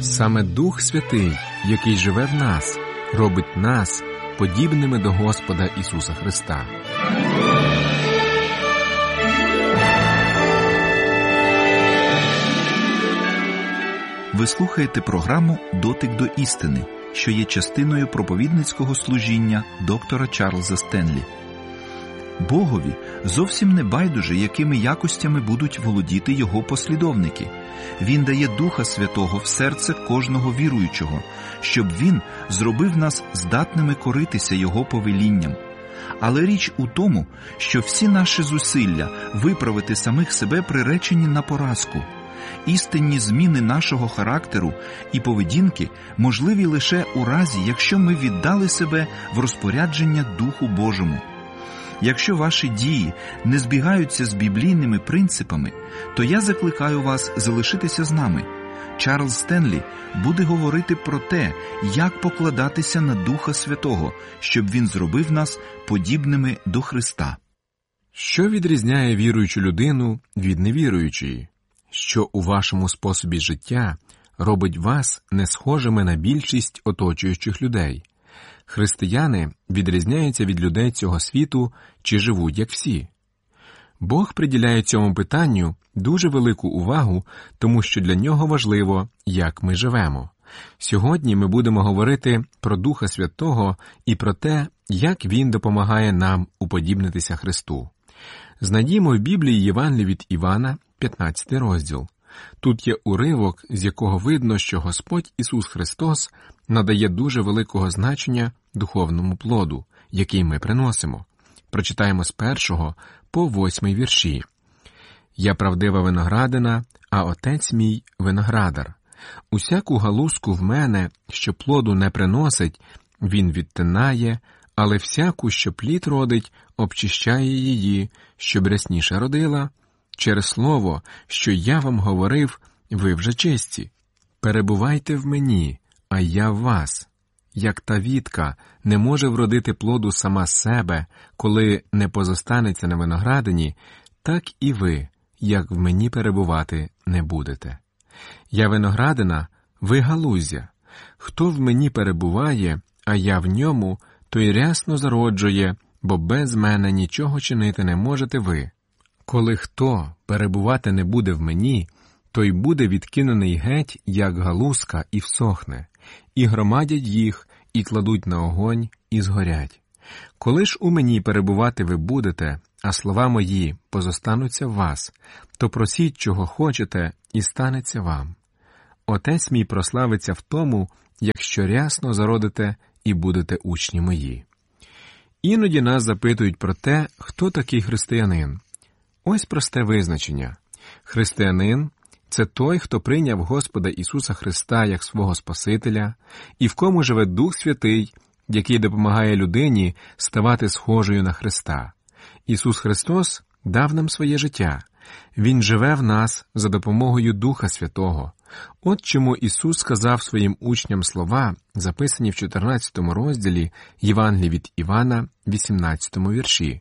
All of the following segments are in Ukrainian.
Саме Дух Святий, який живе в нас, робить нас подібними до Господа Ісуса Христа. Ви слухаєте програму «Дотик до істини», що є частиною проповідницького служіння доктора Чарльза Стенлі. Богові зовсім не байдуже, якими якостями будуть володіти його послідовники. Він дає Духа Святого в серце кожного віруючого, щоб він зробив нас здатними коритися його повелінням. Але річ у тому, що всі наші зусилля виправити самих себе приречені на поразку. Істинні зміни нашого характеру і поведінки можливі лише у разі, якщо ми віддали себе в розпорядження Духу Божому. Якщо ваші дії не збігаються з біблійними принципами, то я закликаю вас залишитися з нами. Чарльз Стенлі буде говорити про те, як покладатися на Духа Святого, щоб він зробив нас подібними до Христа. Що відрізняє віруючу людину від невіруючої? Що у вашому способі життя робить вас не схожими на більшість оточуючих людей? Християни відрізняються від людей цього світу чи живуть як всі? Бог приділяє цьому питанню дуже велику увагу, тому що для нього важливо, як ми живемо. Сьогодні ми будемо говорити про Духа Святого і про те, як Він допомагає нам уподібнитися Христу. Знайдімо в Біблії Євангеліє від Івана, 15 розділ. Тут є уривок, з якого видно, що Господь Ісус Христос надає дуже великого значення духовному плоду, який ми приносимо. Прочитаємо з 1 по 8 вірші. «Я правдива виноградина, а Отець мій виноградар. Усяку галузку в мене, що плоду не приносить, він відтинає, але всяку, що плід родить, обчищає її, щоб рясніше родила. Через слово, що я вам говорив, ви вже чисті. Перебувайте в мені, а я в вас. Як та вітка не може вродити плоду сама з себе, коли не позостанеться на виноградині, так і ви, як в мені перебувати не будете. Я виноградина, ви галуздя. Хто в мені перебуває, а я в ньому, той рясно зароджує, бо без мене нічого чинити не можете ви. Коли хто перебувати не буде в мені, той буде відкинений геть, як галузка, і всохне, і громадять їх, і кладуть на огонь, і згорять. Коли ж у мені перебувати ви будете, а слова мої позостануться в вас, то просіть, чого хочете, і станеться вам. Отець мій прославиться в тому, якщо рясно зародите і будете учні мої». Іноді нас запитують про те, хто такий християнин. Ось просте визначення. Християнин – це той, хто прийняв Господа Ісуса Христа як свого Спасителя, і в кому живе Дух Святий, який допомагає людині ставати схожою на Христа. Ісус Христос дав нам своє життя. Він живе в нас за допомогою Духа Святого. От чому Ісус сказав своїм учням слова, записані в 14 розділі Євангелія від Івана, 18 вірші.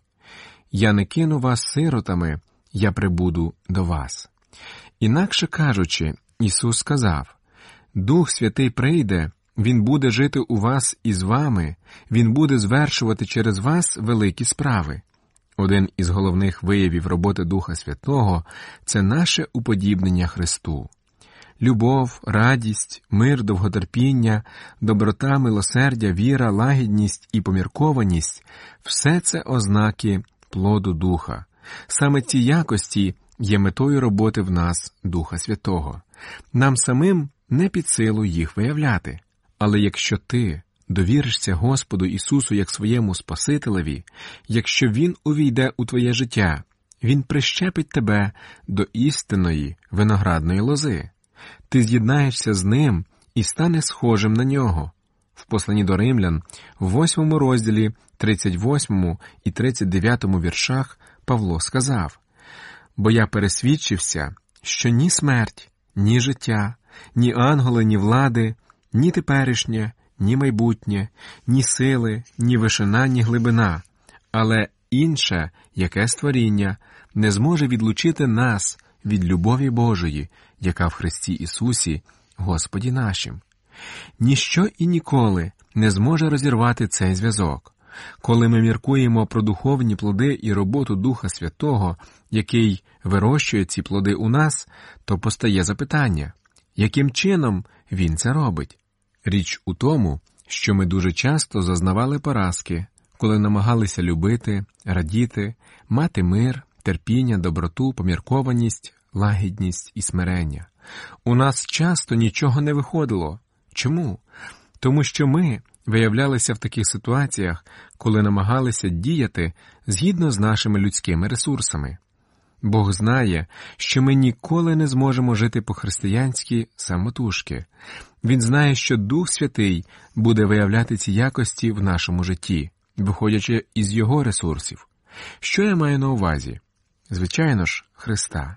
«Я не кину вас сиротами, я прибуду до вас». Інакше кажучи, Ісус сказав, «Дух Святий прийде, Він буде жити у вас і з вами, Він буде звершувати через вас великі справи». Один із головних виявів роботи Духа Святого – це наше уподібнення Христу. Любов, радість, мир, довготерпіння, доброта, милосердя, віра, лагідність і поміркованість – все це ознаки плоду Духа. Саме ці якості є метою роботи в нас Духа Святого. Нам самим не під силу їх виявляти. Але якщо ти довіришся Господу Ісусу як своєму Спасителеві, якщо Він увійде у твоє життя, Він прищепить тебе до істинної виноградної лози. Ти з'єднаєшся з Ним і станеш схожим на Нього. В посланні до Римлян, в 8 розділі, 38 і 39 віршах Павло сказав: «Бо я пересвідчився, що ні смерть, ні життя, ні ангели, ні влади, ні теперішнє, ні майбутнє, ні сили, ні вишина, ні глибина, але інше, яке створіння, не зможе відлучити нас від любові Божої, яка в Христі Ісусі, Господі нашим. Ніщо і ніколи не зможе розірвати цей зв'язок. Коли ми міркуємо про духовні плоди і роботу Духа Святого, який вирощує ці плоди у нас, то постає запитання, яким чином Він це робить? Річ у тому, що ми дуже часто зазнавали поразки, коли намагалися любити, радіти, мати мир, терпіння, доброту, поміркованість, лагідність і смирення. У нас часто нічого не виходило. Чому? Тому що ми виявлялися в таких ситуаціях, коли намагалися діяти згідно з нашими людськими ресурсами. Бог знає, що ми ніколи не зможемо жити по-християнськи самотужки. Він знає, що Дух Святий буде виявляти ці якості в нашому житті, виходячи із Його ресурсів. Що я маю на увазі? Звичайно ж, Христа.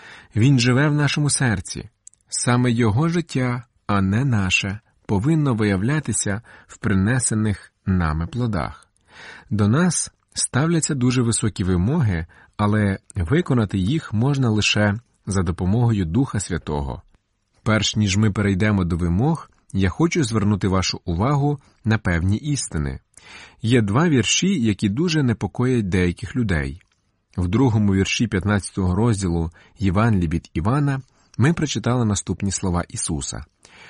Він живе в нашому серці. Саме Його життя, а не наше, повинно виявлятися в принесених нами плодах. До нас ставляться дуже високі вимоги, але виконати їх можна лише за допомогою Духа Святого. Перш ніж ми перейдемо до вимог, я хочу звернути вашу увагу на певні істини. Є два вірші, які дуже непокоять деяких людей. В 2 вірші 15 розділу Євангелія від Івана ми прочитали наступні слова Ісуса.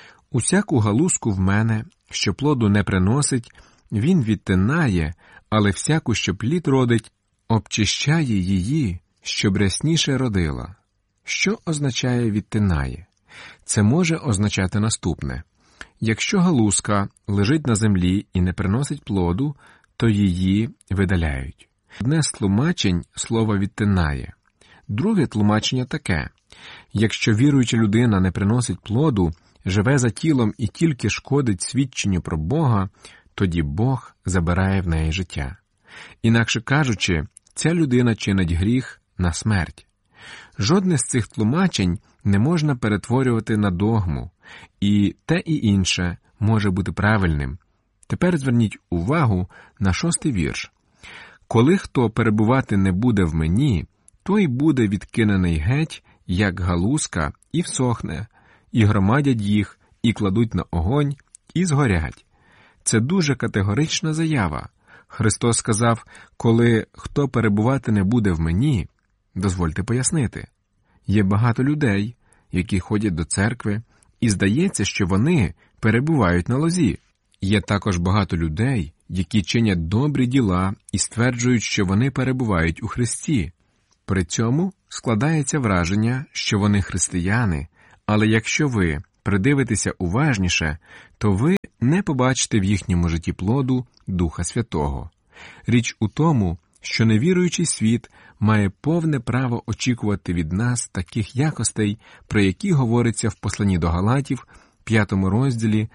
«Усяку галузку в мене, що плоду не приносить, Він відтинає, але всяку, що плід родить, обчищає її, щоб рясніше родила». Що означає «відтинає»? Це може означати наступне. Якщо галузка лежить на землі і не приносить плоду, то її видаляють. Одне з тлумачень слова «відтинає». Друге тлумачення таке. Якщо віруюча людина не приносить плоду, живе за тілом і тільки шкодить свідченню про Бога, тоді Бог забирає в неї життя. Інакше кажучи, ця людина чинить гріх на смерть. Жодне з цих тлумачень не можна перетворювати на догму, і те і інше може бути правильним. Тепер зверніть увагу на 6-й вірш. «Коли хто перебувати не буде в мені, той буде відкинений геть, як галузка, і всохне, і громадять їх, і кладуть на огонь, і згорять». Це дуже категорична заява. Христос сказав, коли хто перебувати не буде в мені, дозвольте пояснити. Є багато людей, які ходять до церкви, і здається, що вони перебувають на лозі. Є також багато людей, які чинять добрі діла і стверджують, що вони перебувають у Христі. При цьому складається враження, що вони християни, але якщо ви придивитеся уважніше, то ви не побачите в їхньому житті плоду Духа Святого. Річ у тому, що невіруючий світ має повне право очікувати від нас таких якостей, про які говориться в посланні до Галатів, 5 розділі,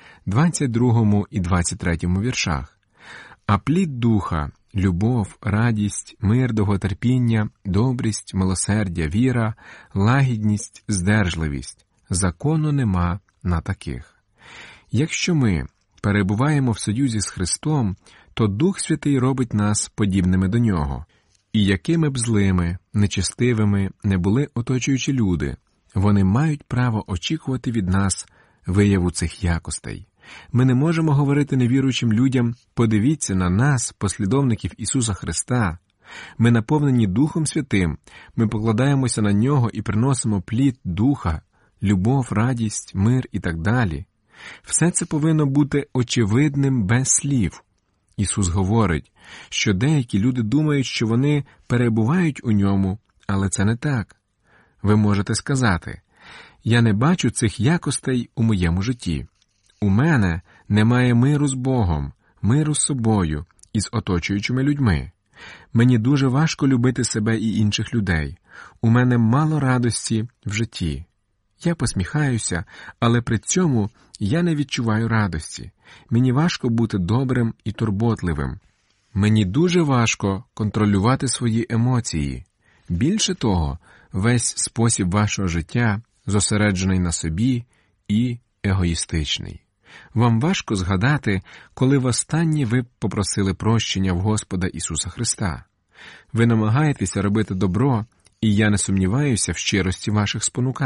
22 і 23 віршах. А плід Духа – любов, радість, мир, довготерпіння, добрість, милосердя, віра, лагідність, здержливість. Закону нема на таких. Якщо ми перебуваємо в союзі з Христом, то Дух Святий робить нас подібними до Нього. І якими б злими, нечестивими не були оточуючі люди, вони мають право очікувати від нас вияву цих якостей. Ми не можемо говорити невіруючим людям «подивіться на нас, послідовників Ісуса Христа». Ми наповнені Духом Святим, ми покладаємося на Нього і приносимо плід Духа, любов, радість, мир і так далі. Все це повинно бути очевидним без слів. Ісус говорить, що деякі люди думають, що вони перебувають у Ньому, але це не так. Ви можете сказати, «Я не бачу цих якостей у моєму житті. У мене немає миру з Богом, миру з собою і з оточуючими людьми. Мені дуже важко любити себе і інших людей. У мене мало радості в житті. Я посміхаюся, але при цьому я не відчуваю радості. Мені важко бути добрим і турботливим. Мені дуже важко контролювати свої емоції. Більше того, весь спосіб вашого життя зосереджений на собі і егоїстичний. Вам важко згадати, коли востаннє ви попросили прощення в Господа Ісуса Христа. Ви намагаєтеся робити добро, і я не сумніваюся в щирості ваших спонукань.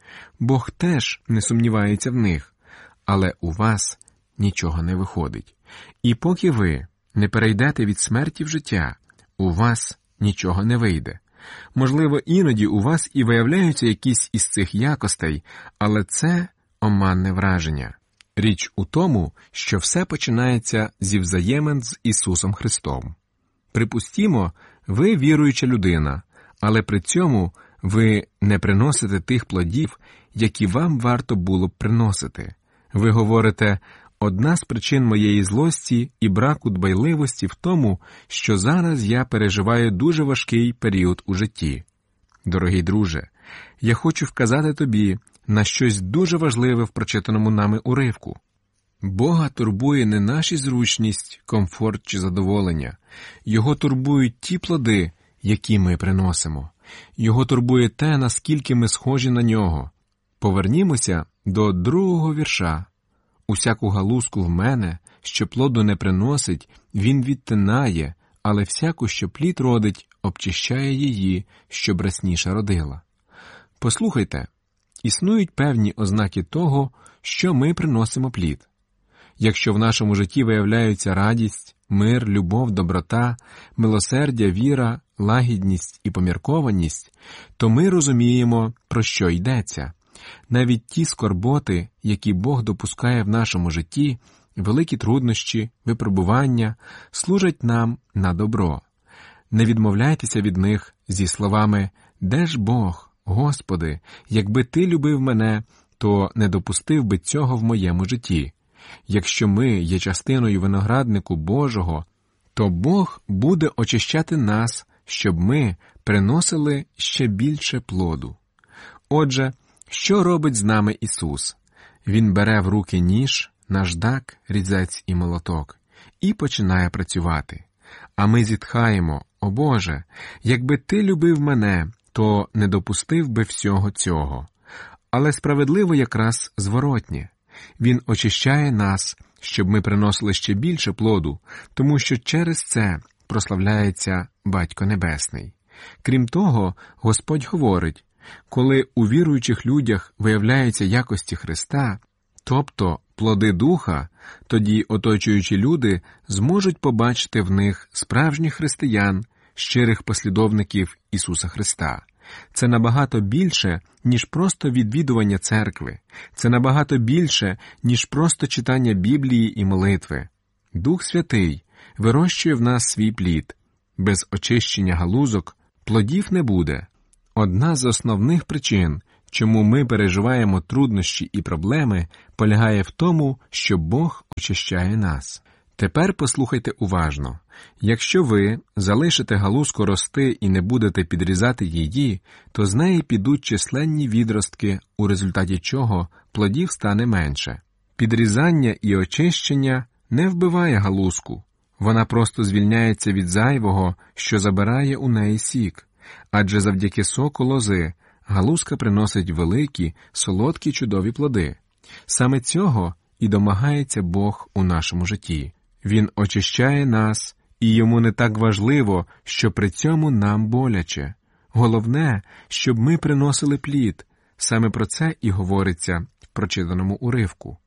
Бог теж не сумнівається в них, але у вас нічого не виходить. І поки ви не перейдете від смерті в життя, у вас нічого не вийде. Можливо, іноді у вас і виявляються якісь із цих якостей, але це оманне враження. Річ у тому, що все починається зі взаємин з Ісусом Христом. Припустімо, ви віруюча людина, але при цьому ви не приносите тих плодів, які вам варто було б приносити. Ви говорите: одна з причин моєї злості і браку дбайливості в тому, що зараз я переживаю дуже важкий період у житті. Дорогий друже, я хочу вказати тобі на щось дуже важливе в прочитаному нами уривку. Бога турбує не наша зручність, комфорт чи задоволення. Його турбують ті плоди, які ми приносимо. Його турбує те, наскільки ми схожі на Нього. Повернімося до 2-го вірша. «Усяку галузку в мене, що плоду не приносить, він відтинає, але всяку, що плід родить, обчищає її, щоб рясніше родила». Послухайте, існують певні ознаки того, що ми приносимо плід. Якщо в нашому житті виявляються радість, мир, любов, доброта, милосердя, віра, лагідність і поміркованість, то ми розуміємо, про що йдеться. Навіть ті скорботи, які Бог допускає в нашому житті, великі труднощі, випробування, служать нам на добро. Не відмовляйтеся від них зі словами «Де ж Бог, Господи, якби Ти любив мене, то не допустив би цього в моєму житті». Якщо ми є частиною винограднику Божого, то Бог буде очищати нас, щоб ми приносили ще більше плоду. Отже, що робить з нами Ісус? Він бере в руки ніж, наждак, різець і молоток і починає працювати. А ми зітхаємо: «О Боже, якби Ти любив мене, то не допустив би всього цього». Але справедливо якраз зворотнє. Він очищає нас, щоб ми приносили ще більше плоду, тому що через це прославляється Батько Небесний. Крім того, Господь говорить: коли у віруючих людях виявляються якості Христа, тобто плоди Духа, тоді оточуючі люди зможуть побачити в них справжніх християн, щирих послідовників Ісуса Христа. Це набагато більше, ніж просто відвідування церкви. Це набагато більше, ніж просто читання Біблії і молитви. Дух Святий вирощує в нас свій плід. Без очищення галузок плодів не буде. Одна з основних причин, чому ми переживаємо труднощі і проблеми, полягає в тому, що Бог очищає нас. Тепер послухайте уважно. Якщо ви залишите галузку рости і не будете підрізати її, то з неї підуть численні відростки, у результаті чого плодів стане менше. Підрізання і очищення не вбиває галузку. Вона просто звільняється від зайвого, що забирає у неї сік. Адже завдяки соку лози галузка приносить великі, солодкі, чудові плоди. Саме цього і домагається Бог у нашому житті. Він очищає нас, і йому не так важливо, що при цьому нам боляче. Головне, щоб ми приносили плід. Саме про це і говориться в прочитаному уривку.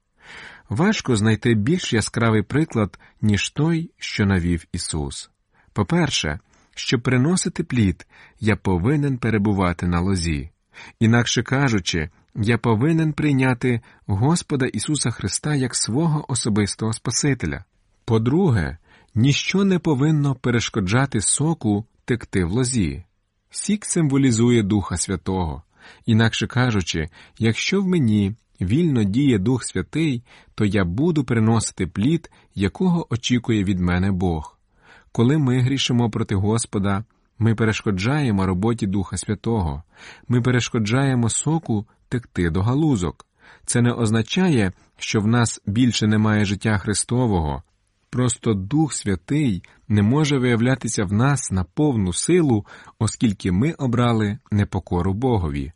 Важко знайти більш яскравий приклад, ніж той, що навів Ісус. По-перше, щоб приносити плід, я повинен перебувати на лозі. Інакше кажучи, я повинен прийняти Господа Ісуса Христа як свого особистого Спасителя. По-друге, ніщо не повинно перешкоджати соку текти в лозі. Сік символізує Духа Святого. Інакше кажучи, якщо в мені вільно діє Дух Святий, то я буду приносити плід, якого очікує від мене Бог. Коли ми грішимо проти Господа, ми перешкоджаємо роботі Духа Святого. Ми перешкоджаємо соку текти до галузок. Це не означає, що в нас більше немає життя Христового. Просто Дух Святий не може виявлятися в нас на повну силу, оскільки ми обрали непокору Богові.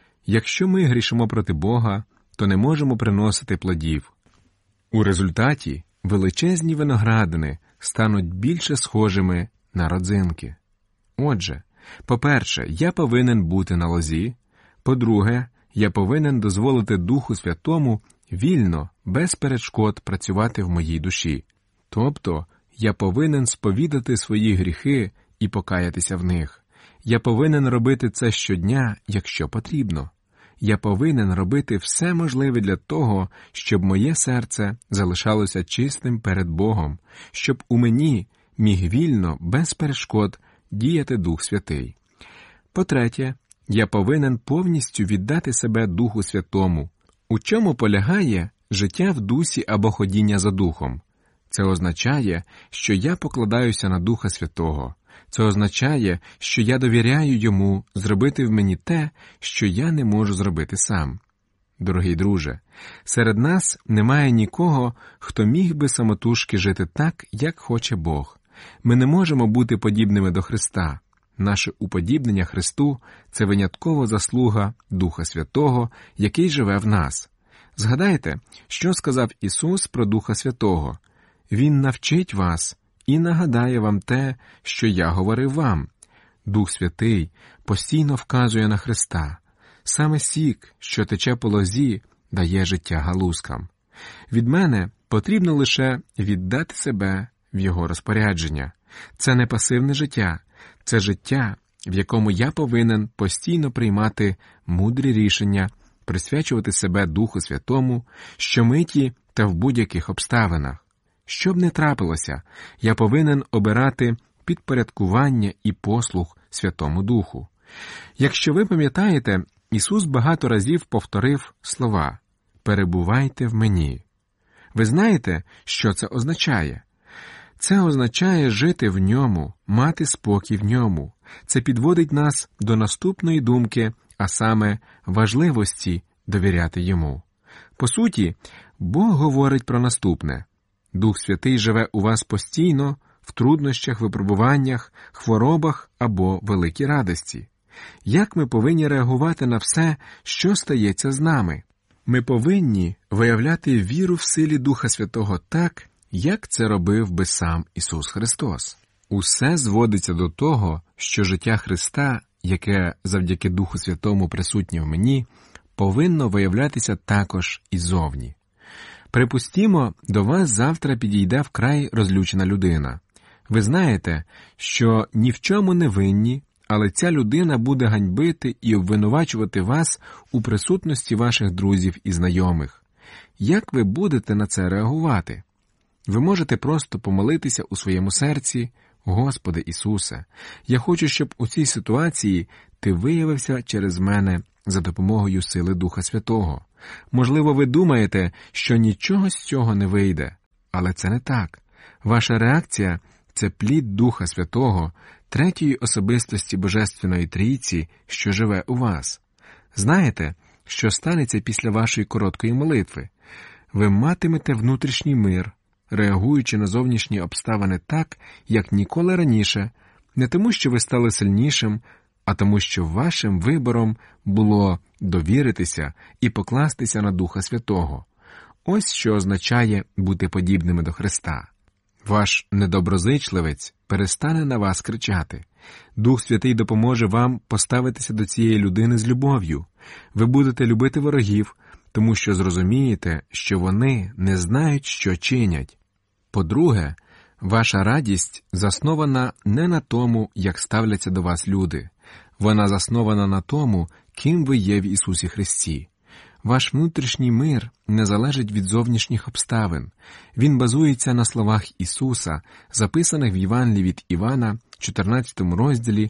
Якщо ми грішимо проти Бога, то не можемо приносити плодів. У результаті величезні виноградини стануть більше схожими на родзинки. Отже, по-перше, я повинен бути на лозі. По-друге, Я повинен дозволити Духу Святому вільно, без перешкод працювати в моїй душі. Тобто, я повинен сповідати свої гріхи і покаятися в них. Я повинен робити це щодня, якщо потрібно. Я повинен робити все можливе для того, щоб моє серце залишалося чистим перед Богом, щоб у мені міг вільно, без перешкод, діяти Дух Святий. По-третє, я повинен повністю віддати себе Духу Святому. У чому полягає життя в дусі або ходіння за Духом? Це означає, що я покладаюся на Духа Святого. Це означає, що я довіряю Йому зробити в мені те, що я не можу зробити сам. Дорогий друже, серед нас немає нікого, хто міг би самотужки жити так, як хоче Бог. Ми не можемо бути подібними до Христа. Наше уподібнення Христу – це винятково заслуга Духа Святого, який живе в нас. Згадайте, що сказав Ісус про Духа Святого. Він навчить вас і нагадає вам те, що я говорив вам. Дух Святий постійно вказує на Христа. Саме сік, що тече по лозі, дає життя галузкам. Від мене потрібно лише віддати себе в Його розпорядження. Це не пасивне життя, це життя, в якому я повинен постійно приймати мудрі рішення, присвячувати себе Духу Святому, щомиті та в будь-яких обставинах. Що б не трапилося, я повинен обирати підпорядкування і послух Святому Духу. Якщо ви пам'ятаєте, Ісус багато разів повторив слова «перебувайте в мені». Ви знаєте, що це означає? Це означає жити в ньому, мати спокій в ньому. Це підводить нас до наступної думки, а саме важливості довіряти йому. По суті, Бог говорить про наступне. Дух Святий живе у вас постійно, в труднощах, випробуваннях, хворобах або великій радості. Як ми повинні реагувати на все, що стається з нами? Ми повинні виявляти віру в силі Духа Святого так, як це робив би сам Ісус Христос. Усе зводиться до того, що життя Христа, яке завдяки Духу Святому присутнє в мені, повинно виявлятися також і зовні. Припустімо, до вас завтра підійде вкрай розлючена людина. Ви знаєте, що ні в чому не винні, але ця людина буде ганьбити і обвинувачувати вас у присутності ваших друзів і знайомих. Як ви будете на це реагувати? Ви можете просто помолитися у своєму серці: «Господи Ісусе, я хочу, щоб у цій ситуації Ти виявився через мене за допомогою сили Духа Святого». Можливо, ви думаєте, що нічого з цього не вийде, але це не так. Ваша реакція – це плід Духа Святого, третьої особистості Божественної Трійці, що живе у вас. Знаєте, що станеться після вашої короткої молитви? Ви матимете внутрішній мир, реагуючи на зовнішні обставини так, як ніколи раніше, не тому, що ви стали сильнішим, а тому, що вашим вибором було довіритися і покластися на Духа Святого. Ось що означає бути подібними до Христа. Ваш недоброзичливець перестане на вас кричати. Дух Святий допоможе вам поставитися до цієї людини з любов'ю. Ви будете любити ворогів, тому що зрозумієте, що вони не знають, що чинять. По-друге, ваша радість заснована не на тому, як ставляться до вас люди. Вона заснована на тому, ким ви є в Ісусі Христі. Ваш внутрішній мир не залежить від зовнішніх обставин. Він базується на словах Ісуса, записаних в Євангелії від Івана, 14 розділі,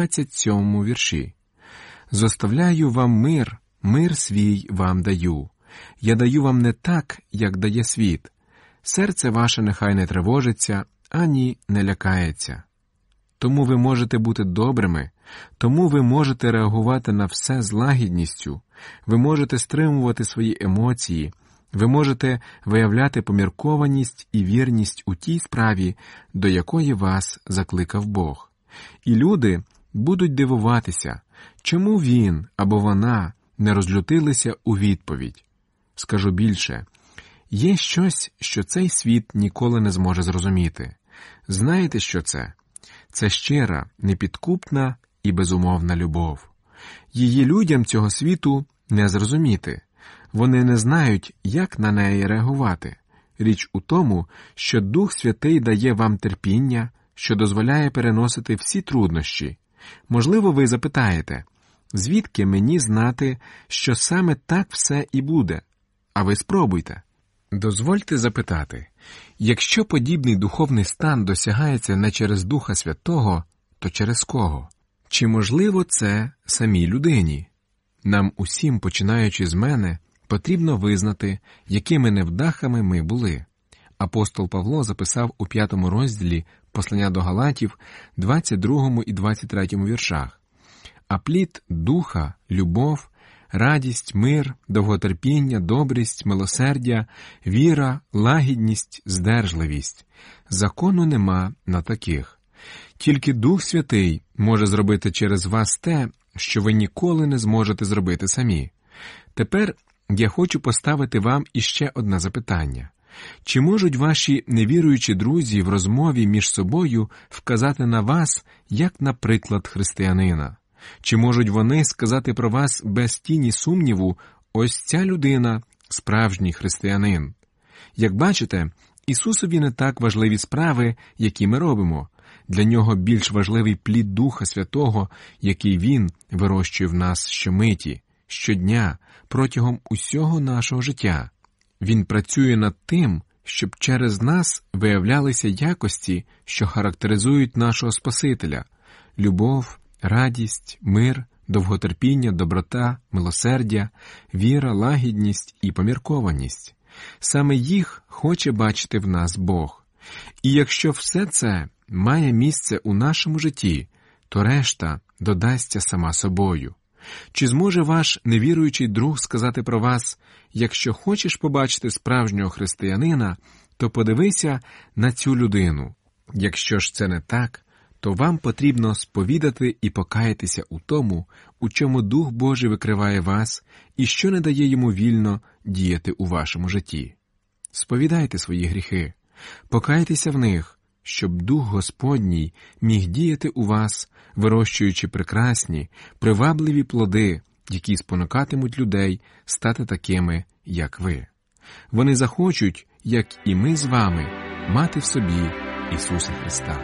27 вірші. «Зоставляю вам мир, мир свій вам даю. Я даю вам не так, як дає світ. Серце ваше нехай не тривожиться, ані не лякається». Тому ви можете бути добрими, тому ви можете реагувати на все з лагідністю, ви можете стримувати свої емоції, ви можете виявляти поміркованість і вірність у тій справі, до якої вас закликав Бог. І люди будуть дивуватися, чому він або вона не розлютилися у відповідь. Скажу більше, є щось, що цей світ ніколи не зможе зрозуміти. Знаєте, що це? Це щира, непідкупна і безумовна любов. Її людям цього світу не зрозуміти. Вони не знають, як на неї реагувати. Річ у тому, що Дух Святий дає вам терпіння, що дозволяє переносити всі труднощі. Можливо, ви запитаєте, звідки мені знати, що саме так все і буде? А ви спробуйте. Дозвольте запитати, якщо подібний духовний стан досягається не через Духа Святого, то через кого? Чи можливо це самій людині? Нам усім, починаючи з мене, потрібно визнати, якими невдахами ми були. Апостол Павло записав у 5 розділі послання до Галатів, 22 і 23 віршах. А плід Духа, любов, радість, мир, довготерпіння, добрість, милосердя, віра, лагідність, здержливість. Закону нема на таких. Тільки Дух Святий може зробити через вас те, що ви ніколи не зможете зробити самі. Тепер я хочу поставити вам іще одне запитання. Чи можуть ваші невіруючі друзі в розмові між собою вказати на вас, як на приклад християнина? Чи можуть вони сказати про вас без тіні сумніву, ось ця людина – справжній християнин? Як бачите, Ісусові не так важливі справи, які ми робимо. Для Нього більш важливий плід Духа Святого, який Він вирощує в нас щомиті, щодня, протягом усього нашого життя. Він працює над тим, щоб через нас виявлялися якості, що характеризують нашого Спасителя – любов, радість, мир, довготерпіння, доброта, милосердя, віра, лагідність і поміркованість. Саме їх хоче бачити в нас Бог. І якщо все це має місце у нашому житті, то решта додасться сама собою. Чи зможе ваш невіруючий друг сказати про вас, якщо хочеш побачити справжнього християнина, то подивися на цю людину. Якщо ж це не так, то вам потрібно сповідати і покаятися у тому, у чому Дух Божий викриває вас і що не дає йому вільно діяти у вашому житті. Сповідайте свої гріхи, покайтеся в них, щоб Дух Господній міг діяти у вас, вирощуючи прекрасні, привабливі плоди, які спонукатимуть людей стати такими, як ви. Вони захочуть, як і ми з вами, мати в собі Ісуса Христа.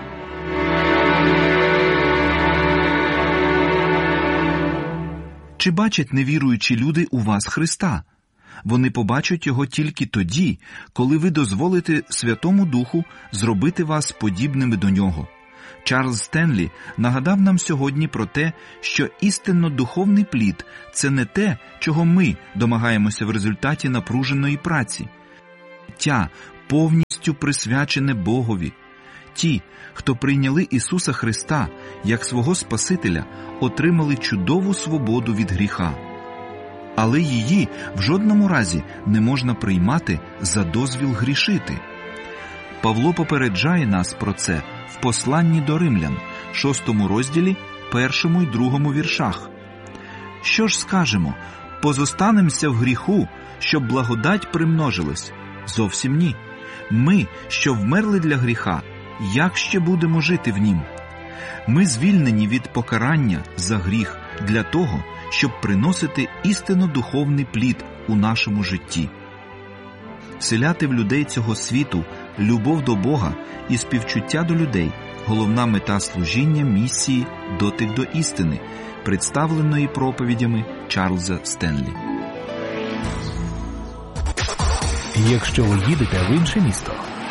Чи бачать невіруючі люди у вас Христа? Вони побачать Його тільки тоді, коли ви дозволите Святому Духу зробити вас подібними до Нього. Чарльз Стенлі нагадав нам сьогодні про те, що істинно духовний плід – це не те, чого ми домагаємося в результаті напруженої праці. Життя повністю присвячене Богові. Ті, хто прийняли Ісуса Христа як свого Спасителя, отримали чудову свободу від гріха. Але її в жодному разі не можна приймати за дозвіл грішити. Павло попереджає нас про це в посланні до Римлян, 6 розділі, 1 і 2 віршах. Що ж скажемо? Позостанемося в гріху, щоб благодать примножилась? Зовсім ні. Ми, що вмерли для гріха, як ще будемо жити в нім? Ми звільнені від покарання за гріх для того, щоб приносити істинно духовний плід у нашому житті. Вселяти в людей цього світу любов до Бога і співчуття до людей – головна мета служіння місії «Дотик до істини», представленої проповідями Чарльза Стенлі. Якщо ви їдете в інше місто,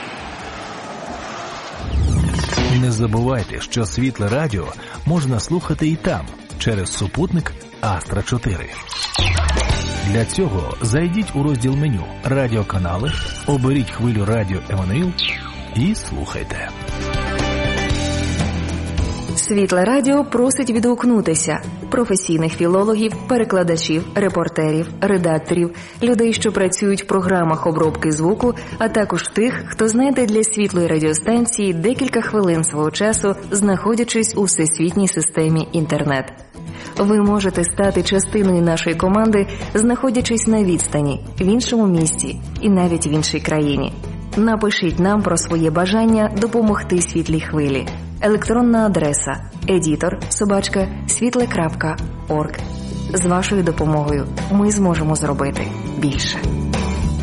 не забувайте, що Світле Радіо можна слухати і там, через супутник Астра 4. Для цього зайдіть у розділ меню «Радіоканали», оберіть хвилю радіо Еммануїл і слухайте. Світле Радіо просить відгукнутися професійних філологів, перекладачів, репортерів, редакторів, людей, що працюють в програмах обробки звуку, а також тих, хто знайде для Світлої радіостанції декілька хвилин свого часу, знаходячись у всесвітній системі інтернет. Ви можете стати частиною нашої команди, знаходячись на відстані, в іншому місті і навіть в іншій країні. Напишіть нам про своє бажання допомогти Світлій хвилі. Електронна адреса editor@svitle.org. З вашою допомогою ми зможемо зробити більше.